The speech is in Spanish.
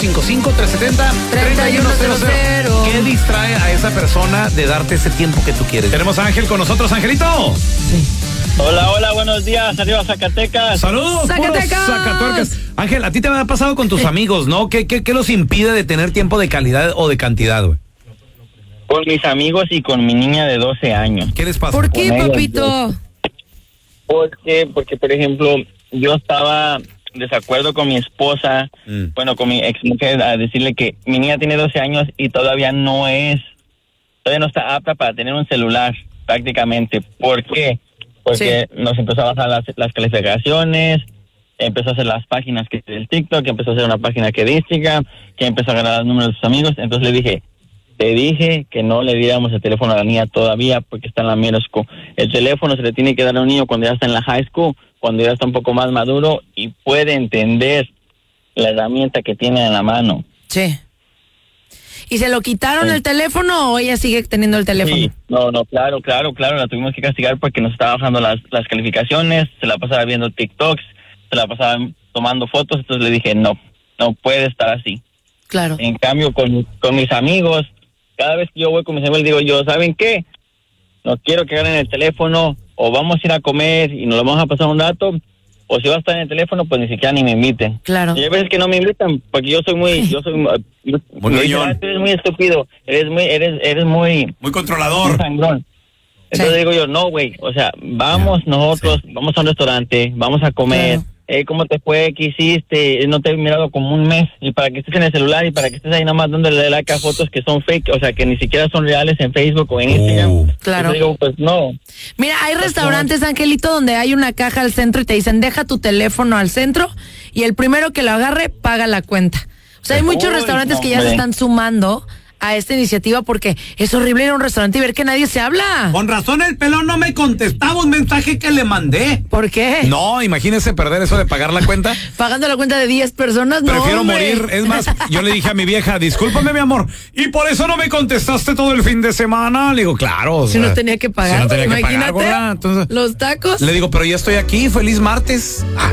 1-855-370-3100. ¿Qué distrae a esa persona de darte ese tiempo que tú quieres? Tenemos a Ángel con nosotros. Angelito. Sí. Hola, buenos días, arriba Zacatecas. Saludos, ¡Zacatecas! Zacatuercas. Ángel, a ti te ha pasado con tus amigos, ¿no? ¿Qué los impide de tener tiempo de calidad o de cantidad, güey? Con mis amigos y con mi niña de 12 años. ¿Qué les pasa? ¿Por qué, Con ellos, papito? Porque, por ejemplo, yo estaba desacuerdo con mi esposa, bueno, con mi ex mujer, a decirle que mi niña tiene 12 años y todavía no está apta para tener un celular, prácticamente. ¿Por qué? Porque nos empezó a bajar las calificaciones, empezó a hacer las páginas que del TikTok, empezó a hacer una página que de Instagram, que empezó a ganar los números de sus amigos. Entonces le dije, te dije que no le diéramos el teléfono a la niña todavía porque está en la middle school. El teléfono se le tiene que dar a un niño cuando ya está en la high school, cuando ya está un poco más maduro y puede entender la herramienta que tiene en la mano. Sí. ¿Y se lo quitaron el teléfono o ella sigue teniendo el teléfono? Sí, no, claro, la tuvimos que castigar porque nos estaba bajando las calificaciones, se la pasaba viendo TikToks, se la pasaba tomando fotos, entonces le dije, no puede estar así. Claro. En cambio, con mis amigos, cada vez que yo voy con mis amigos, digo yo, ¿saben qué? No quiero que agarren el teléfono, o vamos a ir a comer y nos lo vamos a pasar un rato, o si va a estar en el teléfono, pues ni siquiera ni me inviten. Claro. Y hay veces que no me invitan, porque yo soy muy eres muy estúpido, eres muy controlador. muy sangrón. Entonces digo yo, no, güey, o sea, vamos nosotros, vamos a un restaurante, vamos a comer. Claro. ¿Cómo te fue? ¿Qué hiciste? No te he mirado como un mes. Y para que estés en el celular y para que estés ahí nada más dándole like a fotos que son fake, o sea, que ni siquiera son reales en Facebook o en Instagram. Claro. Entonces digo, pues no. Mira, hay restaurantes, Angelito, donde hay una caja al centro y te dicen, deja tu teléfono al centro y el primero que lo agarre paga la cuenta. O sea, hay muchos restaurantes que ya se están sumando a esta iniciativa porque es horrible ir a un restaurante y ver que nadie se habla. Con razón el pelón no me contestaba un mensaje que le mandé. ¿Por qué? No, imagínese perder eso de pagar la cuenta. Pagando la cuenta de 10 personas, no, Prefiero hombre. morir. Es más, yo le dije a mi vieja, discúlpame, mi amor, ¿y por eso no me contestaste todo el fin de semana? Le digo, claro. Si no tenía que pagar, si no tenía que imagínate, pagar, gorda. Entonces, los tacos. le digo, pero ya estoy aquí, feliz martes.